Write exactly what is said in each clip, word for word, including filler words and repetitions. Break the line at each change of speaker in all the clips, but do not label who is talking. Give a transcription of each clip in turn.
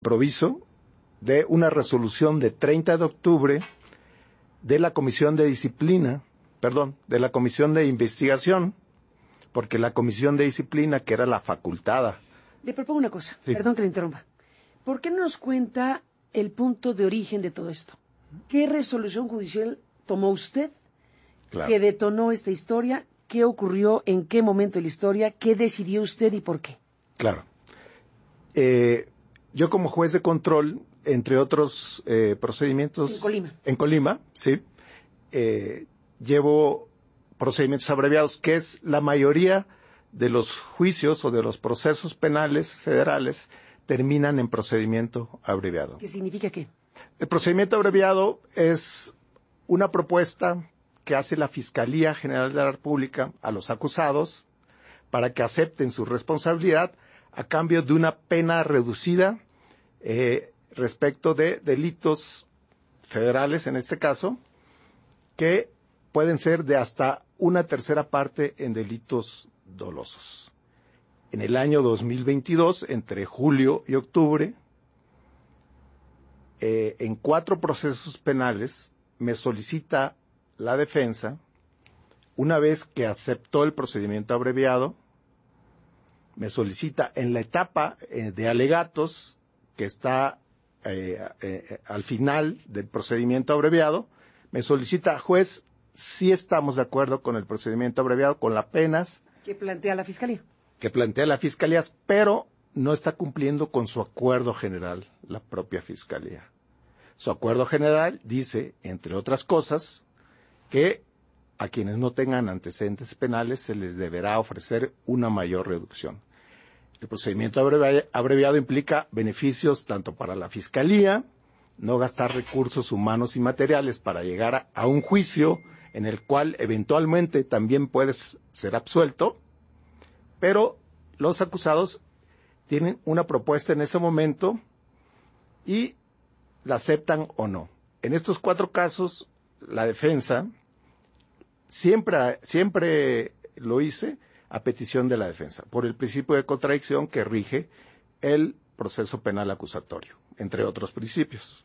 Proviso de una resolución de treinta de octubre de la Comisión de Disciplina, perdón, de la Comisión de Investigación, porque la Comisión de Disciplina, que era la facultada.
Le propongo una cosa,
Sí.
Perdón que le interrumpa. ¿Por qué no nos cuenta el punto de origen de todo esto? ¿Qué resolución judicial tomó usted
Claro.
que detonó esta historia? ¿Qué ocurrió? ¿En qué momento de la historia? ¿Qué decidió usted y por qué?
Claro. Eh, yo como juez de control, entre otros eh, procedimientos...
En Colima.
En Colima, sí. Eh, llevo procedimientos abreviados, que es la mayoría de los juicios o de los procesos penales federales terminan en procedimiento abreviado.
¿Qué significa qué?
El procedimiento abreviado es una propuesta que hace la Fiscalía General de la República a los acusados para que acepten su responsabilidad a cambio de una pena reducida eh, respecto de delitos federales, en este caso, que pueden ser de hasta una tercera parte en delitos dolosos. En el año dos mil veintidós, entre julio y octubre, eh, en cuatro procesos penales, me solicita la defensa, una vez que aceptó el procedimiento abreviado, me solicita en la etapa eh, de alegatos, que está eh, eh, al final del procedimiento abreviado, me solicita, juez, si estamos de acuerdo con el procedimiento abreviado, con las penas
¿Qué plantea la Fiscalía?
que plantea la Fiscalía, pero no está cumpliendo con su acuerdo general, la propia Fiscalía. Su acuerdo general dice, entre otras cosas, que a quienes no tengan antecedentes penales se les deberá ofrecer una mayor reducción. El procedimiento abreviado implica beneficios tanto para la Fiscalía, no gastar recursos humanos y materiales para llegar a, a un juicio en el cual eventualmente también puedes ser absuelto, pero los acusados tienen una propuesta en ese momento y la aceptan o no. En estos cuatro casos, la defensa siempre, siempre lo hice a petición de la defensa, por el principio de contradicción que rige el proceso penal acusatorio, entre otros principios.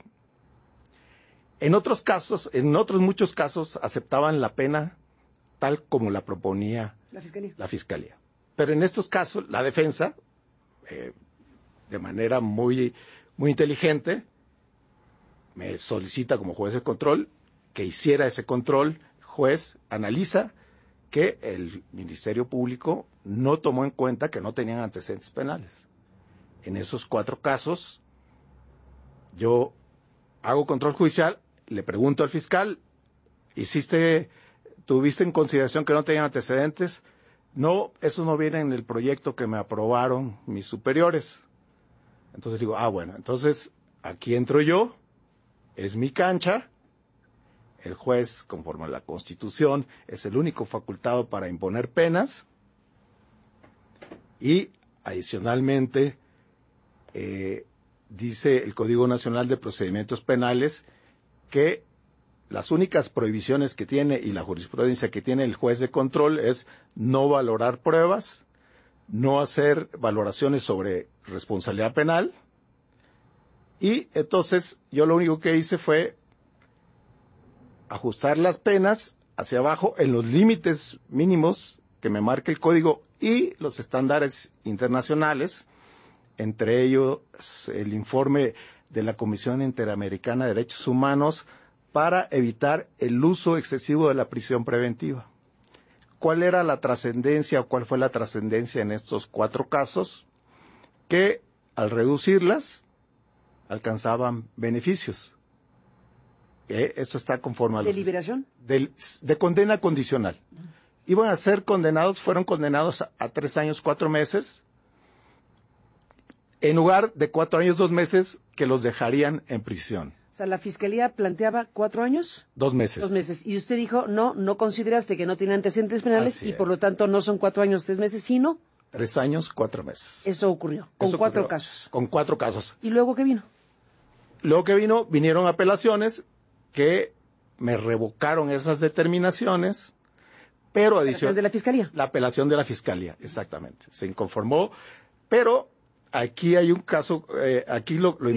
En otros casos, en otros muchos casos, aceptaban la pena tal como la proponía
La Fiscalía.
la Fiscalía. Pero en estos casos, la defensa, eh, de manera muy, muy inteligente, me solicita como juez de control que hiciera ese control. Juez analiza que el Ministerio Público no tomó en cuenta que no tenían antecedentes penales. En esos cuatro casos, yo hago control judicial, le pregunto al fiscal, ¿hiciste, tuviste en consideración que no tenían antecedentes? No, eso no viene en el proyecto que me aprobaron mis superiores. Entonces digo, ah, bueno, entonces aquí entro yo, es mi cancha. El juez, conforme a la Constitución, es el único facultado para imponer penas y, adicionalmente, eh, dice el Código Nacional de Procedimientos Penales que las únicas prohibiciones que tiene y la jurisprudencia que tiene el juez de control es no valorar pruebas, no hacer valoraciones sobre responsabilidad penal, y entonces yo lo único que hice fue ajustar las penas hacia abajo en los límites mínimos que me marca el código y los estándares internacionales, entre ellos el informe de la Comisión Interamericana de Derechos Humanos para evitar el uso excesivo de la prisión preventiva. ¿Cuál era la trascendencia o cuál fue la trascendencia en estos cuatro casos? Que al reducirlas alcanzaban beneficios. Eh, esto está conforme a los...
¿De liberación?
De, de condena condicional. Iban a ser condenados, fueron condenados a, a tres años, cuatro meses, en lugar de cuatro años, dos meses, que los dejarían en prisión.
O sea, la Fiscalía planteaba cuatro años.
Dos meses.
Dos meses. Y usted dijo, no, no consideraste que no tiene antecedentes penales
Así
y
es.
por lo tanto no son cuatro años, tres meses, sino...
Tres años, cuatro meses.
Eso ocurrió, con
Eso
cuatro
ocurrió,
casos.
Con cuatro casos.
¿Y luego qué vino?
Luego que vino, vinieron apelaciones que me revocaron esas determinaciones, pero adicional...
¿La de la Fiscalía?
La apelación de la Fiscalía, exactamente. Se inconformó, pero aquí hay un caso, eh, aquí lo, lo